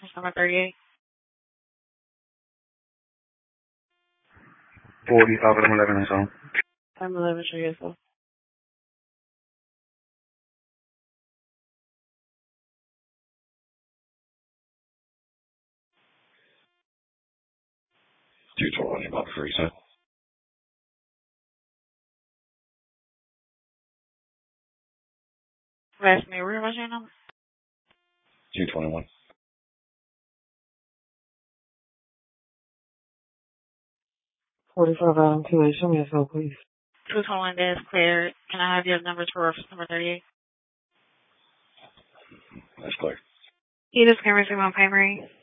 Customer 38. 45 of them 11 and so. I'm 11, show yourself. $221 about before you said. Last name, where was your number? 221. 45 Adam 2A, show me yourself, please. 221 is cleared. Can I have your numbers for reference number 38? That's clear. You just can receive on pay rate.